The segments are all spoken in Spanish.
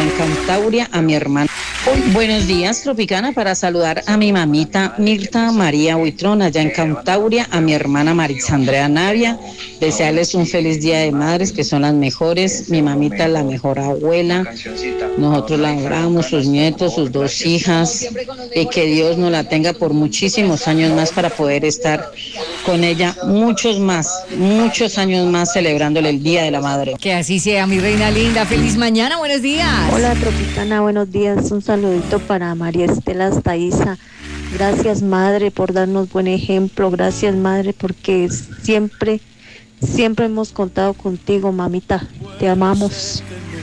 en Cantauria a mi hermana. Buenos días, Tropicana, para saludar a mi mamita Mirta María Huitrón, allá en Cantauria, a mi hermana Marisandrea Navia, desearles un feliz Día de Madres, que son las mejores, mi mamita la mejor abuela, nosotros la adoramos, sus nietos, sus dos hijas, y que Dios nos la tenga por muchísimos años más para poder estar con ella muchos años más celebrándole el Día de la Madre. Que así sea, mi reina linda. Feliz mañana, buenos días. Hola, Tropicana, buenos días. Un saludito para María Estela Astaiza. Gracias, madre, por darnos buen ejemplo. Gracias, madre, porque siempre hemos contado contigo, mamita. Te amamos.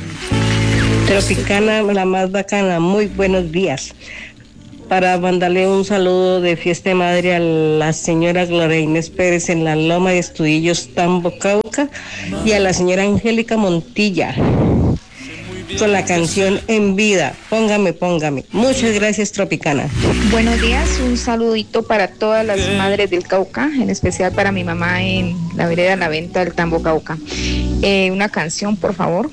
Tropicana, la más bacana, muy buenos días. Para mandarle un saludo de fiesta de madre a la señora Gloria Inés Pérez en la Loma de Estudillos, Tambo, Cauca, y a la señora Angélica Montilla con la canción En Vida, Póngame. Muchas gracias, Tropicana. Buenos días, un saludito para todas las madres del Cauca, en especial para mi mamá en la vereda La Venta del Tambo, Cauca. Una canción, por favor.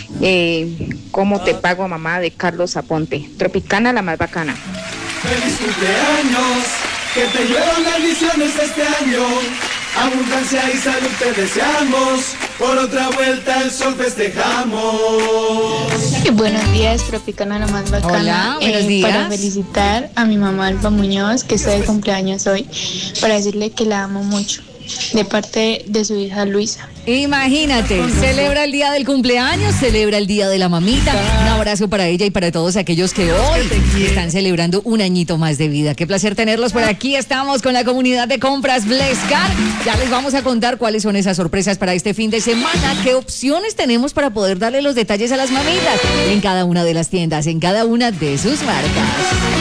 ¿Cómo te pago, mamá?, de Carlos Aponte. Tropicana, la más bacana. ¡Feliz cumpleaños! Que te lluevan bendiciones este año. Abundancia y salud te deseamos. Por otra vuelta al sol festejamos. Buenos días, Tropicana, la más bacana. Hola, buenos días. Para felicitar a mi mamá Alba Muñoz, que está de cumpleaños hoy, para decirle que la amo mucho, de parte de su hija Luisa. Imagínate, celebra el día del cumpleaños, celebra el día de la mamita. Un abrazo para ella y para todos aquellos que hoy están celebrando un añito más de vida. Qué placer tenerlos por aquí. Estamos con la comunidad de compras Blescar. Ya les vamos a contar cuáles son esas sorpresas para este fin de semana. Qué opciones tenemos para poder darle los detalles a las mamitas en cada una de las tiendas, en cada una de sus marcas.